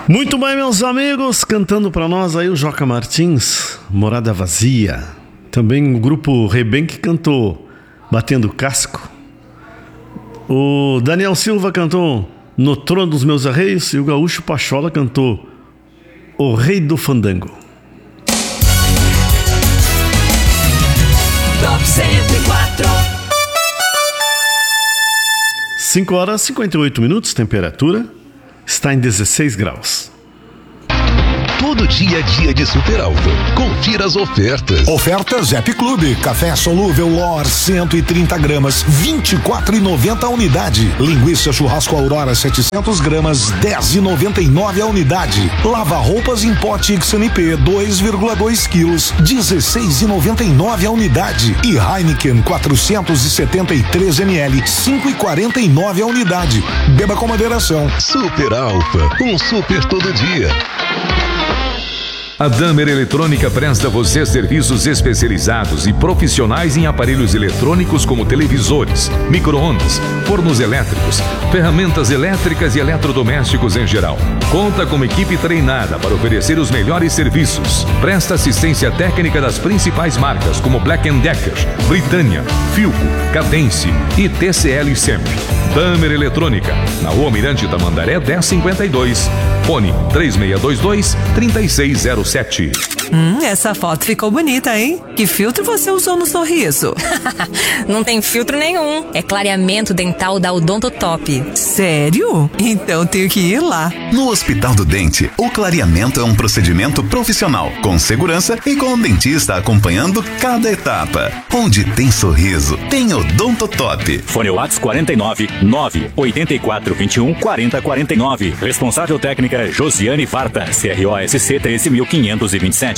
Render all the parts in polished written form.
Muito bem, meus amigos, cantando para nós aí o Joca Martins, Morada Vazia. Também o grupo Rebenque cantou Batendo Casco. O Daniel Silva cantou No Trono dos Meus Arreios e o Gaúcho Pachola cantou O Rei do Fandango. Top 104. 5 horas e 58 minutos, temperatura está em 16 graus. Todo dia é dia de Super Alfa. Confira as ofertas. Ofertas Zep Clube. Café solúvel LOR 130 gramas, 24,90 a unidade. Linguiça churrasco Aurora 700 gramas, 10,99 a unidade. Lava roupas em pote XNP 2,2 quilos, 16,99 a unidade. E Heineken 473 ml, 5,49 a unidade. Beba com moderação. Super Alfa, um super todo dia. A Damer Eletrônica presta a você serviços especializados e profissionais em aparelhos eletrônicos como televisores, micro-ondas, fornos elétricos, ferramentas elétricas e eletrodomésticos em geral. Conta com uma equipe treinada para oferecer os melhores serviços. Presta assistência técnica das principais marcas como Black & Decker, Britânia, Philco, Cadence e TCL sempre. Damer Eletrônica, na Rua Almirante Tamandaré 1052. Fone 3622-3607. Essa foto ficou bonita, hein? Que filtro você usou no sorriso? Não tem filtro nenhum. É clareamento dental da Odonto Top. Sério? Então tenho que ir lá. No Hospital do Dente, o clareamento é um procedimento profissional, com segurança e com o dentista acompanhando cada etapa. Onde tem sorriso, tem Odonto Top. Fone Whats 49 984 21 40 49. Responsável técnica Josiane Varta, CROSC 13527.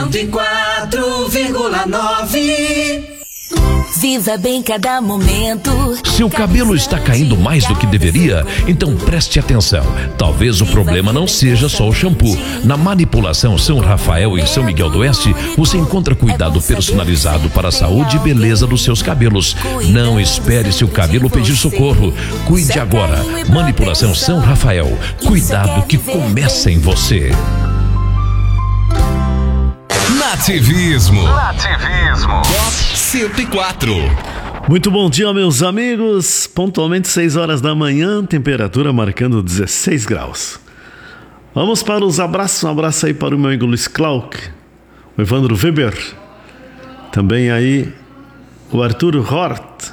104,9. Viva bem cada momento. Seu cabelo está caindo mais do que deveria? Então preste atenção. Talvez o problema não seja só o shampoo. Na Manipulação São Rafael em São Miguel do Oeste, você encontra cuidado personalizado para a saúde e beleza dos seus cabelos. Não espere seu cabelo pedir socorro. Cuide agora. Manipulação São Rafael. Cuidado que começa em você. Nativismo. Top 104. Muito bom dia, meus amigos. Pontualmente 6 horas da manhã, temperatura marcando 16 graus. Vamos para os abraços. Um abraço aí para o meu amigo Luiz Clark, o Evandro Weber, também aí o Arthur Hort,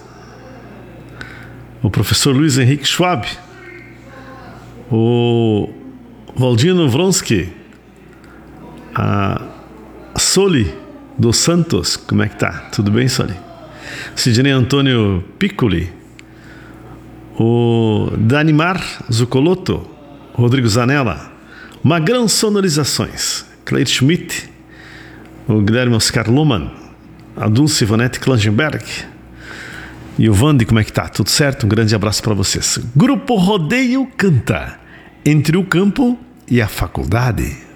o professor Luiz Henrique Schwab, o Valdino Vronsky, a Soli dos Santos. Como é que tá? Tudo bem, Soli? Sidney Antônio Piccoli, o Danimar Zucoloto, Rodrigo Zanella, Magrão Sonorizações, Cleide Schmidt, o Guilherme Oscar Luman, a Dulce Ivonete Klangenberg e o Vande. Como é que tá? Tudo certo? Um grande abraço para vocês. Grupo Rodeio canta Entre o Campo e a Faculdade.